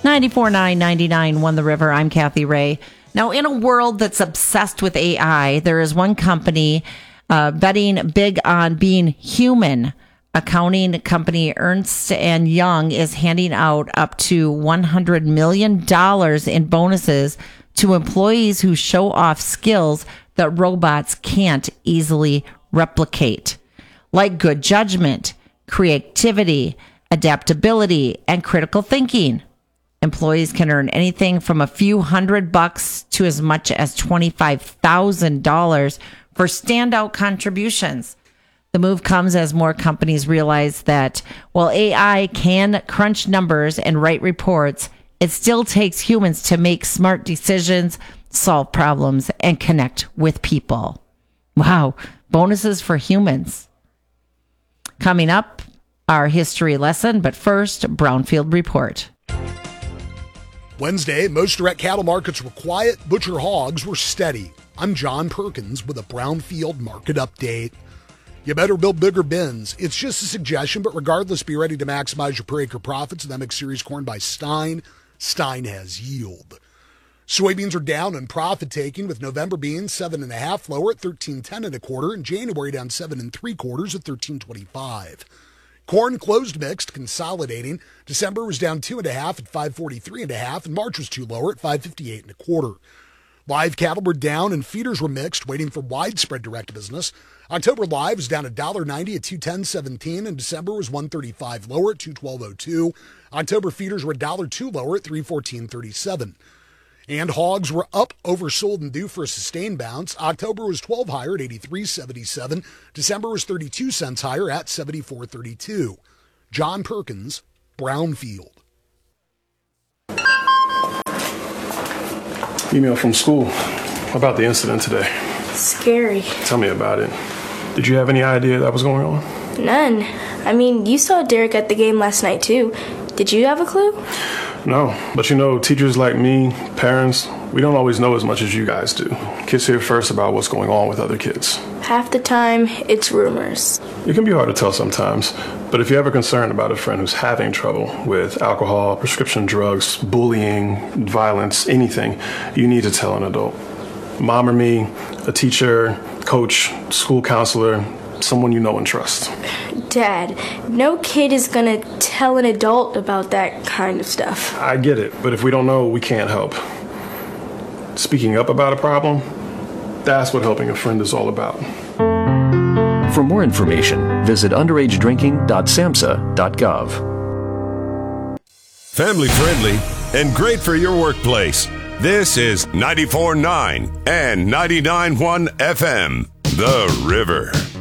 94.9, 99.1 The River. I'm Kathy Ray. Now, in a world that's obsessed with AI, there is one company betting big on being human. Accounting company Ernst & Young is handing out up to $100 million in bonuses to employees who show off skills that robots can't easily replicate, like good judgment, creativity, adaptability, and critical thinking. Employees can earn anything from a few $100 to as much as $25,000 for standout contributions. The move comes as more companies realize that while AI can crunch numbers and write reports, it still takes humans to make smart decisions, solve problems, and connect with people. Wow, bonuses for humans. Coming up, our history lesson, but first, Brownfield Report. Wednesday, most direct cattle markets were quiet. Butcher hogs were steady. I'm John Perkins with a Brownfield Market Update. You better build bigger bins. It's just a suggestion, but regardless, be ready to maximize your per acre profits with MX Series corn by Stein. Stein has yield. Soybeans are down in profit taking, with November beans 7.5 lower at 13.10 1/4, and January down 7 3/4 at 13.25. Corn closed mixed, consolidating. December was down 2.5 at 5.43 and March was 2 lower at 5.58 1/4. Live cattle were down and feeders were mixed, waiting for widespread direct business. October live was down $1.90 at 210.17, and December was 135 lower at 212.02. October feeders were $1.02 lower at 314.37. And hogs were up, oversold, and due for a sustained bounce. October was 12 higher at 83.77. December was 32 cents higher at 74.32. John Perkins, Brownfield. Email from school about the incident today. Scary. Tell me about it. Did you have any idea that was going on? None. I mean, you saw Derek at the game last night, too. Did you have a clue? No, but you know, teachers like me, parents, we don't always know as much as you guys do. Kids hear first about what's going on with other kids. Half the time, it's rumors. It can be hard to tell sometimes, but if you're ever concerned about a friend who's having trouble with alcohol, prescription drugs, bullying, violence, anything, you need to tell an adult. Mom or me, a teacher, coach, school counselor, someone you know and trust. Dad, no kid is gonna tell an adult about that kind of stuff. I get it, but if we don't know, we can't help. Speaking up about a problem, that's what helping a friend is all about. For more information, visit underagedrinking.samhsa.gov. Family friendly and great for your workplace. This is 94.9 and 99.1 FM, The River.